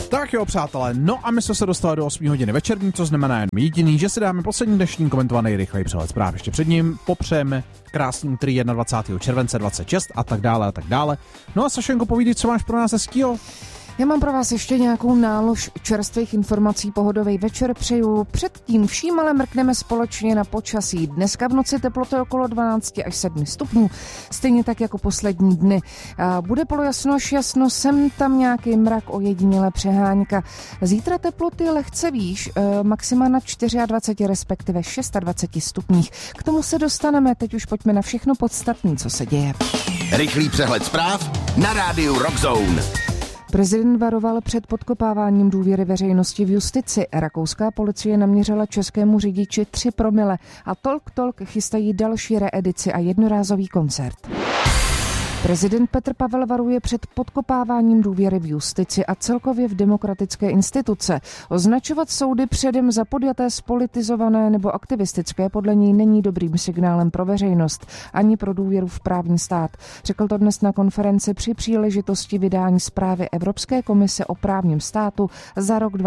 Tak jo, přátelé, no a my jsme se dostali do 8 hodiny večerní, co znamená jen jediný, že si dáme poslední dnešní komentovaný rychlej přehled zpráv. Ještě před ním popřejeme krásný úterý 21. července 26 a tak dále a tak dále. No a Sašenko, povídej, co máš pro nás hezkýho? Já mám pro vás ještě nějakou nálož čerstvých informací, pohodový večer přeju. Předtím vším ale mrkneme společně na počasí. Dneska v noci teploty okolo 12 až 7 stupňů, stejně tak jako poslední dny. Bude polojasno až jasno, sem tam nějaký mrak, ojediněle přehánka. Zítra teploty lehce výš, maxima na 24, respektive 26 stupních. K tomu se dostaneme, teď už pojďme na všechno podstatné, co se děje. Rychlý přehled zpráv na rádiu Rock Zone. Prezident varoval před podkopáváním důvěry veřejnosti v justici. Rakouská policie naměřila českému řidiči 3 promile a Talk chystají další reedici a jednorázový koncert. Prezident Petr Pavel varuje před podkopáváním důvěry v justici a celkově v demokratické instituce. Označovat soudy předem za podjaté, spolitizované nebo aktivistické podle něj není dobrým signálem pro veřejnost ani pro důvěru v právní stát. Řekl to dnes na konferenci při příležitosti vydání zprávy Evropské komise o právním státu za rok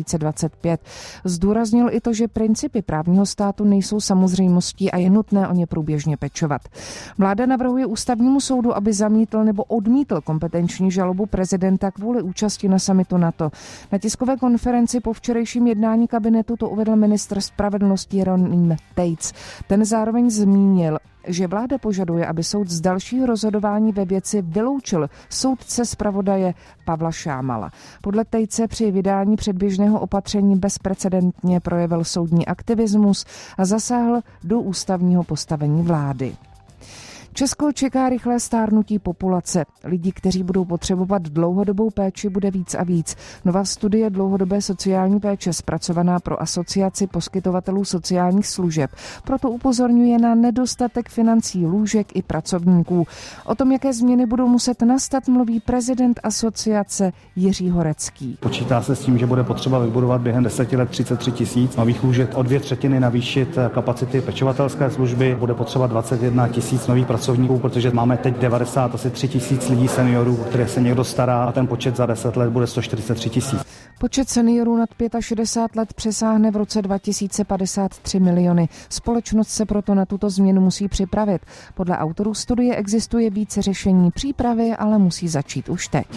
2025. Zdůraznil i to, že principy právního státu nejsou samozřejmostí a je nutné o ně průběžně pečovat. Vláda navrhuje ústavnímu soudu, aby zamítl nebo odmítl kompetenční žalobu prezidenta kvůli účasti na summitu NATO. Na tiskové konferenci po včerejším jednání kabinetu to uvedl ministr spravedlnosti Jeroným Tejc. Ten zároveň zmínil, že vláda požaduje, aby soud z dalšího rozhodování ve věci vyloučil soudce zpravodaje Pavla Šámala. Podle Tejce při vydání předběžného opatření bezprecedentně projevil soudní aktivismus a zasáhl do ústavního postavení vlády. Česko čeká rychlé stárnutí populace. Lidí, kteří budou potřebovat dlouhodobou péči, bude víc a víc. Nová studie dlouhodobé sociální péče zpracovaná pro asociaci poskytovatelů sociálních služeb proto upozorňuje na nedostatek financí, lůžek i pracovníků. O tom, jaké změny budou muset nastat, mluví prezident asociace Jiří Horecký. Počítá se s tím, že bude potřeba vybudovat během 10 let 33 000 nových lůžek, o 2/3 navýšit kapacity pečovatelské služby, bude potřeba 21 000 nových pracovníků, protože máme teď 90, asi 3 000 lidí seniorů, o které se někdo stará a ten počet za 10 let bude 143 000. Počet seniorů nad 65 let přesáhne v roce 2053 miliony. Společnost se proto na tuto změnu musí připravit. Podle autorů studie existuje více řešení, přípravy ale musí začít už teď.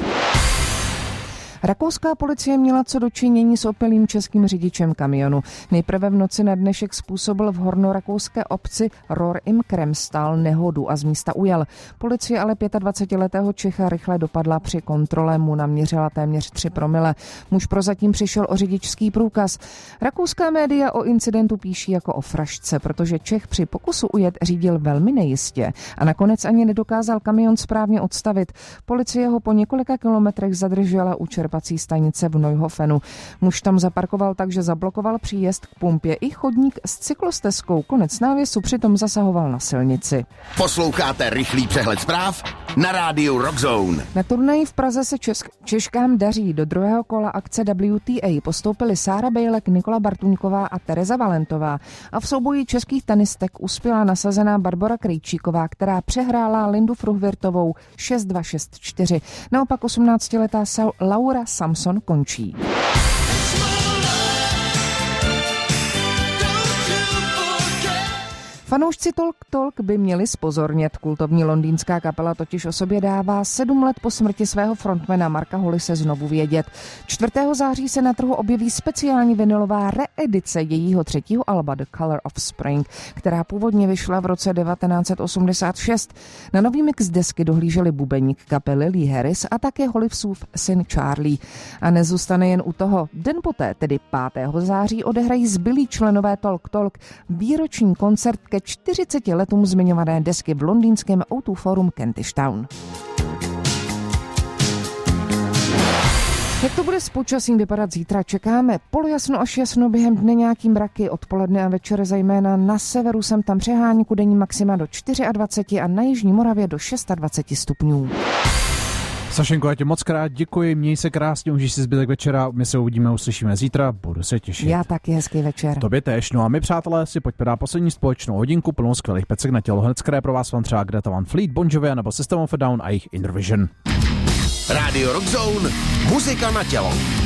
Rakouská policie měla co dočinění s opilým českým řidičem kamionu. Nejprve v noci na dnešek způsobil v hornorakouské obci Rohr im Kremstal nehodu a z místa ujel. Policie ale 25letého Čecha rychle dopadla, při kontrole mu naměřila téměř 3 promile. Muž prozatím přišel o řidičský průkaz. Rakouská média o incidentu píší jako o frašce, protože Čech při pokusu ujet řídil velmi nejistě a nakonec ani nedokázal kamion správně odstavit. Policie ho po několika kilometrech zadržela u čerpací stanice v Neuhofenu. Muž tam zaparkoval tak, že zablokoval příjezd k pumpě i chodník s cyklostezkou. Konec návěsu přitom zasahoval na silnici. Posloucháte rychlý přehled zpráv na rádiu Rock Zone. Na turnaji v Praze se Češkám daří. Do druhého kola akce WTA postoupili Sára Bejlek, Nikola Bartuňková a Tereza Valentová. A v souboji českých tenistek uspěla nasazená Barbora Krejčíková, která přehrála Lindu Fruhvirtovou 6-2, 6-4. Naopak 18letá Laura Samson končí. Fanoušci Talk by měli zpozornět. Kultovní londýnská kapela totiž o sobě dává 7 let po smrti svého frontmana Marka Hollise znovu vědět. 4. září se na trhu objeví speciální vinylová reedice jejího 3. alba The Color of Spring, která původně vyšla v roce 1986. Na nový mix desky dohlíželi bubeník kapely Lee Harris a také Hollivesův syn Charlie. A nezůstane jen u toho. Den poté, tedy 5. září, odehrají zbylí členové Talk výroční koncert ke 40 letům zmiňované desky v londýnském O2 Forum Kentish Town. Jak to bude s počasím vypadat zítra? Čekáme polojasno až jasno, během dne nějaký mraky, odpoledne a večer zejména na severu sem tam přehánku, denní maxima do 24 a na jižní Moravě do 26 stupňů. Sašenko, já tě moc krát děkuji, měj se krásně, užij si zbytek večera, my se uvidíme, uslyšíme zítra, budu se těšit. Já taky, hezký večer. Tobě též, no a my, přátelé, si pojďme dát poslední společnou hodinku plnou skvělých pecek na tělo, hned pro vás vám třeba Greta Van Fleet, Bon Jovi nebo System of a Down a jejich Inner Vision. Radio Rock Zone, muzika na tělo.